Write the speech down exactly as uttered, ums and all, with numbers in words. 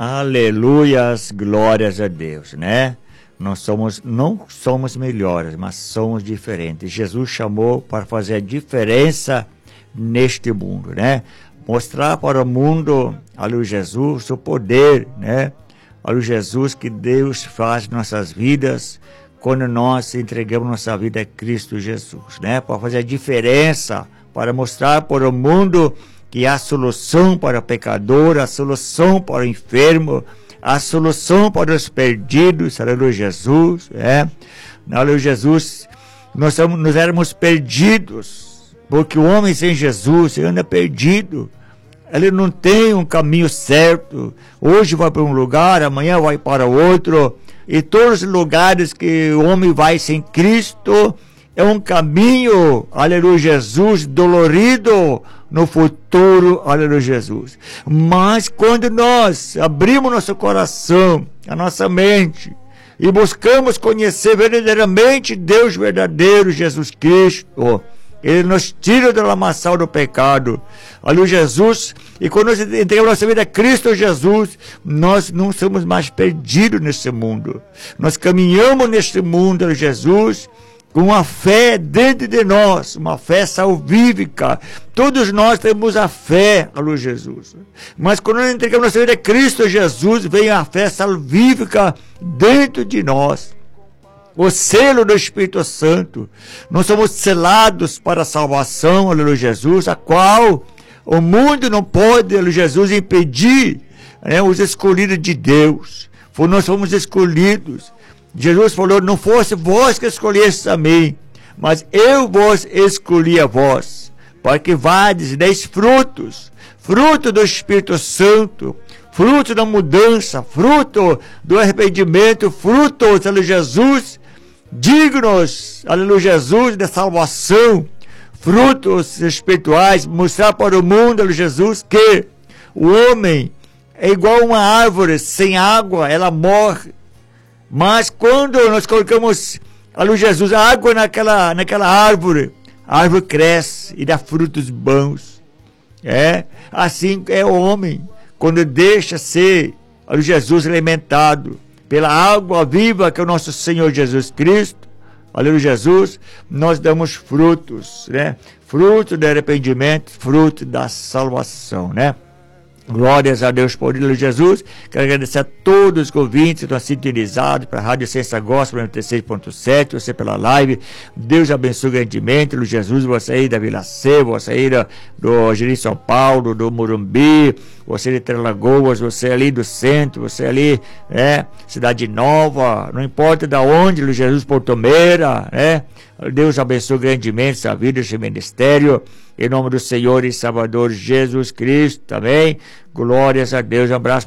Aleluias, glórias a Deus, né? Nós somos, não somos melhores, mas somos diferentes. Jesus chamou para fazer a diferença neste mundo, né? Mostrar para o mundo, aleluia, Jesus, o poder, né? Aleluia, Jesus, que Deus faz em nossas vidas quando nós entregamos nossa vida a Cristo Jesus, né? Para fazer a diferença, para mostrar para o mundo que há solução para o pecador, a solução para o enfermo, a solução para os perdidos, aleluia, Jesus, é, aleluia, Jesus, nós, somos, nós éramos perdidos, porque o homem sem Jesus anda perdido, ele não tem um caminho certo, hoje vai para um lugar, amanhã vai para outro, e todos os lugares que o homem vai sem Cristo, é um caminho, aleluia, Jesus, dolorido no futuro, aleluia, Jesus. Mas quando nós abrimos nosso coração, a nossa mente, e buscamos conhecer verdadeiramente Deus verdadeiro, Jesus Cristo, Ele nos tira da lamaçal do pecado, aleluia, Jesus, e quando nós entregamos nossa vida a Cristo Jesus, nós não somos mais perdidos nesse mundo. Nós caminhamos neste mundo, aleluia, Jesus, com uma fé dentro de nós, uma fé salvífica. Todos nós temos a fé, aleluia, Jesus. Mas quando nós entregamos nossa vida a Cristo Jesus, vem a fé salvífica dentro de nós. O selo do Espírito Santo. Nós somos selados para a salvação, aleluia, Jesus, a qual o mundo não pode, aleluia, Jesus, impedir, né, os escolhidos de Deus. For nós fomos escolhidos. Jesus falou, não fosse vós que escolhestes a mim, mas eu vos escolhi a vós, para que vades e deis frutos, fruto do Espírito Santo, fruto da mudança, fruto do arrependimento, frutos, aleluia, Jesus, dignos, aleluia, Jesus, da salvação, frutos espirituais, mostrar para o mundo, aleluia, Jesus, que o homem é igual a uma árvore, sem água ela morre. Mas quando nós colocamos, aleluia, Jesus, a água naquela, naquela árvore, a árvore cresce e dá frutos bons. É, assim é o homem, quando deixa ser, aleluia, Jesus, alimentado pela água viva que é o nosso Senhor Jesus Cristo, aleluia, Jesus, nós damos frutos, né? Fruto do arrependimento, fruto da salvação, né? Glórias a Deus por ele, Jesus. Quero agradecer a todos os ouvintes que estão sintonizados para a Rádio Ciência Gospel noventa e seis ponto sete, você pela live. Deus abençoe grandemente, Jesus, você aí da Vila C, você aí do Jeri São Paulo, do Morumbi, você de Três Lagoas, você ali do centro, você ali, né, Cidade Nova, não importa de onde, Jesus, Porto Meira, né? Deus abençoe grandemente essa vida, esse ministério, em nome do Senhor e Salvador Jesus Cristo, também. Glórias a Deus, um abraço